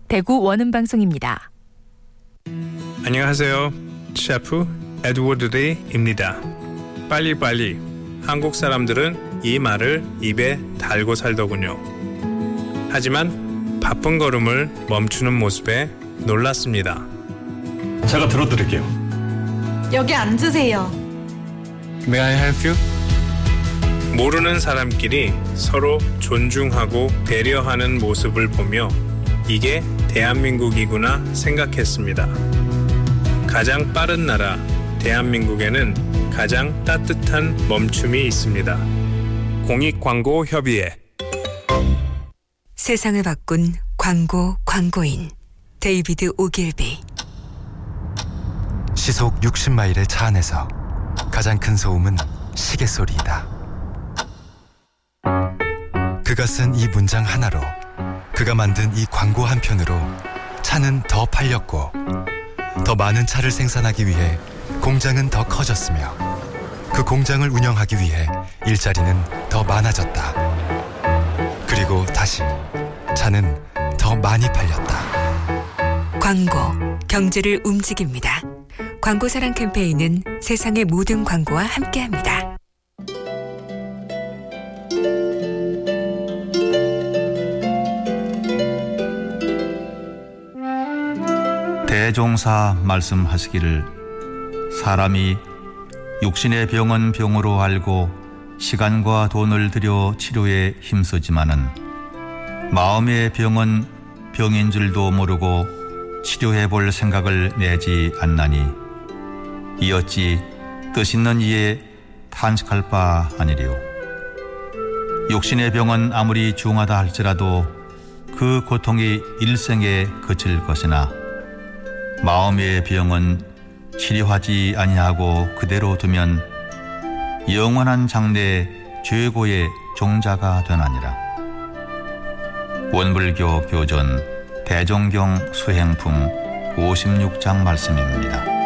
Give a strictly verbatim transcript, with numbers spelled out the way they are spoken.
대구 원음방송입니다. 안녕하세요. 셰프 에드워드 리입니다. 빨리빨리. 한국 사람들은 이 말을 입에 달고 살더군요. 하지만 바쁜 걸음을 멈추는 모습에 놀랐습니다. 제가 들어드릴게요. 여기 앉으세요. May I help you? 모르는 사람끼리 서로 존중하고 배려하는 모습을 보며 이게 대한민국이구나 생각했습니다. 가장 빠른 나라 대한민국에는 가장 따뜻한 멈춤이 있습니다. 공익광고협의회. 세상을 바꾼 광고 광고인 데이비드 오길비. 시속 육십 마일의 차 안에서 가장 큰 소음은 시계 소리이다. 그가 쓴 이 문장 하나로, 그가 만든 이 광고 한 편으로 차는 더 팔렸고, 더 많은 차를 생산하기 위해 공장은 더 커졌으며, 그 공장을 운영하기 위해 일자리는 더 많아졌다. 그리고 다시 차는 더 많이 팔렸다. 광고, 경제를 움직입니다. 광고사랑 캠페인은 세상의 모든 광고와 함께합니다. 대종사 말씀하시기를, 사람이 육신의 병은 병으로 알고 시간과 돈을 들여 치료에 힘쓰지만은 마음의 병은 병인 줄도 모르고 치료해 볼 생각을 내지 않나니 이 어찌 뜻있는 이에 탄식할 바 아니리요. 육신의 병은 아무리 중하다 할지라도 그 고통이 일생에 그칠 것이나 마음의 병은 치료하지 아니하고 그대로 두면 영원한 장래 최고의 종자가 되나니라. 원불교 교전 대종경 수행품 오십육 장 말씀입니다.